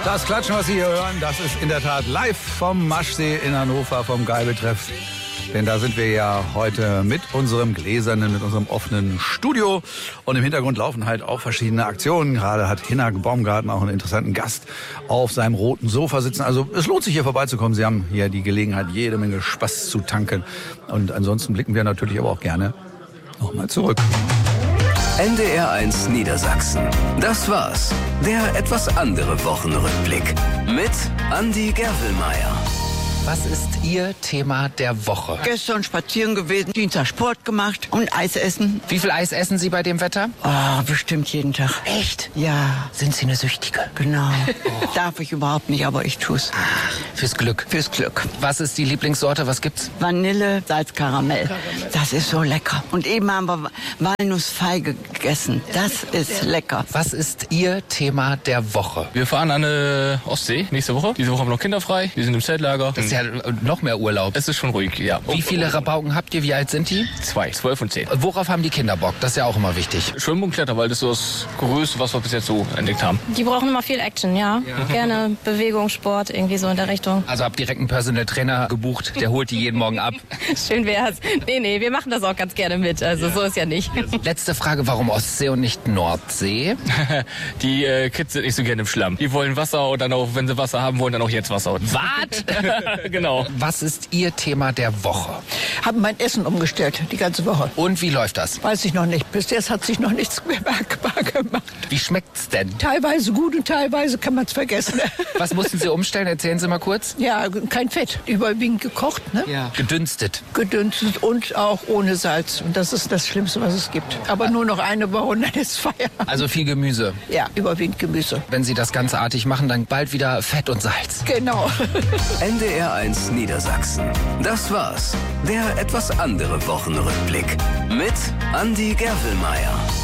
Das Klatschen, was Sie hier hören, das ist in der Tat live vom Maschsee in Hannover, vom Geibeltreff. Denn da sind wir ja heute mit unserem gläsernen, mit unserem offenen Studio. Und im Hintergrund laufen halt auch verschiedene Aktionen. Gerade hat Hinak Baumgarten auch einen interessanten Gast auf seinem roten Sofa sitzen. Also es lohnt sich hier vorbeizukommen. Sie haben hier die Gelegenheit, jede Menge Spaß zu tanken. Und ansonsten blicken wir natürlich aber auch gerne nochmal zurück. NDR1 Niedersachsen. Das war's. Der etwas andere Wochenrückblick mit Andi Gerwelmeier. Was ist Ihr Thema der Woche? Gestern spazieren gewesen, Dienstag Sport gemacht und Eis essen. Wie viel Eis essen Sie bei dem Wetter? Oh, bestimmt jeden Tag. Echt? Ja, Sind Sie eine Süchtige? genau. Darf ich überhaupt nicht, aber ich tu's. Fürs Glück. Fürs Glück. Was ist die Lieblingssorte? Was gibt's? Vanille, Salzkaramell. Das ist so lecker. Und eben haben wir Walnussfeige gegessen. Das ist lecker. Was ist Ihr Thema der Woche? Wir fahren an die Ostsee nächste Woche. Diese Woche haben wir noch Kinder frei. Wir sind im Zeltlager. Das ist ja noch mehr Urlaub. Es ist schon ruhig, ja. Wie viele Rabauken habt ihr? Wie alt sind die? 2, 12 und 10. Worauf haben die Kinder Bock? Das ist ja auch immer wichtig. Schwimmen und Kletterwald ist so das Größte, was wir bis jetzt so entdeckt haben. Die brauchen immer viel Action, ja. Gerne Bewegung, Sport, irgendwie so in der Richtung. Also habt direkt einen Personal Trainer gebucht, der holt die jeden Morgen ab. Schön wär's. Nee, wir machen das auch ganz gerne mit. Also so ist ja nicht. Letzte Frage, warum Ostsee und nicht Nordsee? Die Kids sind nicht so gerne im Schlamm. Die wollen Wasser und dann auch, wenn sie Wasser haben wollen, dann auch jetzt Wasser. Was? Genau. Was ist Ihr Thema der Woche? Haben mein Essen umgestellt, die ganze Woche. Und wie läuft das? Weiß ich noch nicht. Bis jetzt hat sich noch nichts bemerkbar gemacht. Wie schmeckt's denn? Teilweise gut und teilweise kann man es vergessen. Was mussten Sie umstellen? Erzählen Sie mal kurz. Ja, kein Fett. Überwiegend gekocht, ne? Ja. Gedünstet. Gedünstet und auch ohne Salz. Und das ist das Schlimmste, was es gibt. Aber nur noch eine Woche und dann ist Feierabend. Also viel Gemüse. Ja, überwiegend Gemüse. Wenn Sie das ganz artig machen, dann bald wieder Fett und Salz. Genau. NDR1 Niedersachsen. Das war's. Der etwas andere Wochenrückblick mit Andi Gerwelmeier.